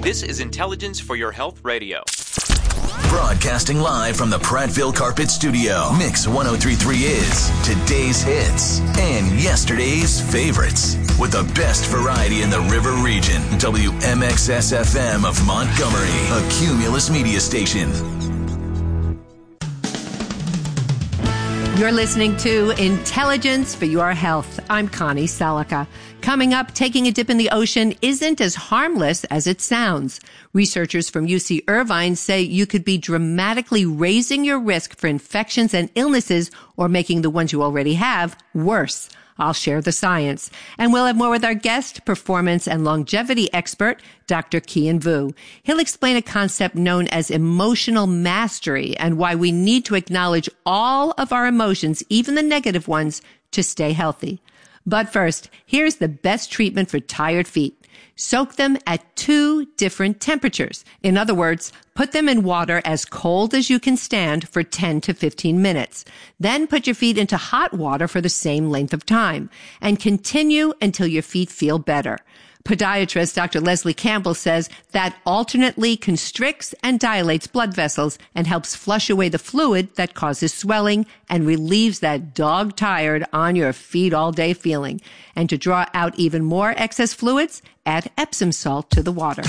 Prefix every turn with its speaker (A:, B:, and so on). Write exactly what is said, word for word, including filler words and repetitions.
A: This is Intelligence for Your Health Radio.
B: Broadcasting live from the Prattville Carpet Studio. Mix ten thirty-three is today's hits and yesterday's favorites. With the best variety in the River Region. W M X S F M of Montgomery. A Cumulus media station.
C: You're listening to Intelligence for Your Health. I'm Connie Selica. Coming up, taking a dip in the ocean isn't as harmless as it sounds. Researchers from U C Irvine say you could be dramatically raising your risk for infections and illnesses or making the ones you already have worse. I'll share the science. And we'll have more with our guest, performance and longevity expert, Doctor Kian Vu. He'll explain a concept known as emotional mastery and why we need to acknowledge all of our emotions, even the negative ones, to stay healthy. But first, here's the best treatment for tired feet. Soak them at two different temperatures. In other words, put them in water as cold as you can stand for ten to fifteen minutes. Then put your feet into hot water for the same length of time and continue until your feet feel better. Podiatrist Doctor Leslie Campbell says that alternately constricts and dilates blood vessels and helps flush away the fluid that causes swelling and relieves that dog-tired on your feet all day feeling. And to draw out even more excess fluids, add Epsom salt to the water.